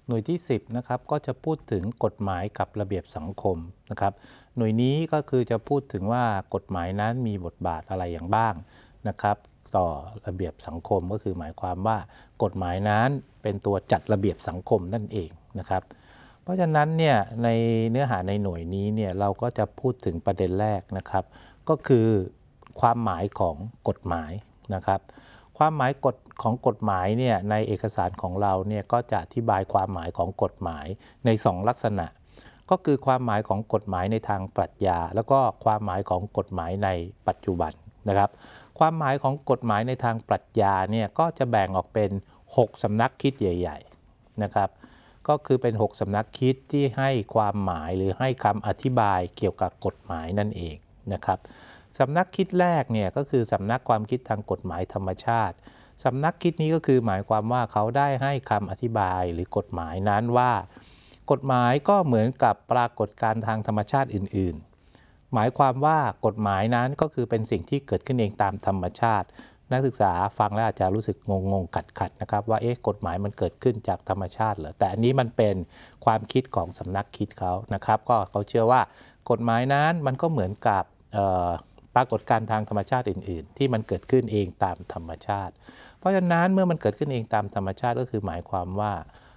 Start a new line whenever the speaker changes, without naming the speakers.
หน่วยที่10นะครับก็จะพูดถึงกฎหมายกับระเบียบสังคมนะครับหน่วยนี้ก็คือจะพูดถึงว่ากฎหมายนั้นมีบทบาทอะไรอย่างบ้างนะครับต่อระเบียบสังคมก็คือหมายความว่ากฎหมายนั้นเป็นตัวจัดระเบียบสังคมนั่นเองนะครับเพราะฉะนั้นเนี่ยในเนื้อหาในหน่วยนี้เนี่ยเราก็จะพูดถึงประเด็นแรกนะครับก็คือความหมายของกฎหมายนะครับความหมายของกฎหมายเนี่ยในเอกสารของเราเนี่ยก็จะอธิบายความหมายของกฎหมายใน2ลักษณะก็คือความหมายของกฎหมายในทางปรัชญาแล้วก็ความหมายของกฎหมายในปัจจุบันนะครับความหมายของกฎหมายในทางปรัชญาเนี่ยก็จะแบ่งออกเป็น6สำนักคิดใหญ่ๆนะครับก็คือเป็น6สำนักคิดที่ให้ความหมายหรือให้คำอธิบายเกี่ยวกับกฎหมายนั่นเองนะครับสำนักคิดแรกเนี่ยก็คือสำนักความคิดทางกฎหมายธรรมชาติสำนักคิดนี้ก็คือหมายความว่าเขาได้ให้คำอธิบายหรือกฎหมายนั้นว่ากฎหมายก็เหมือนกับปรากฏการณ์ทางธรรมชาติอื่นๆหมายความว่ากฎหมายนั้นก็คือเป็นสิ่งที่เกิดขึ้นเองตามธรรมชาตินักศึกษาฟังแล้วอาจจะรู้สึกงงขัดนะครับว่าเอ๊ะกฎหมายมันเกิดขึ้นจากธรรมชาติเหรอแต่อันนี้มันเป็นความคิดของสำนักคิดเขานะครับก็เขาเชื่อว่ากฎหมายนั้นมันก็เหมือนกับปรากฏการณ์ทางธรรมชาติอื่นๆที่มันเกิดขึ้นเองตามธรรมชาติเพราะฉะนั้นเมื่อมันเกิดขึ้นเองตามธรรมชาติก็คือหมายความว่า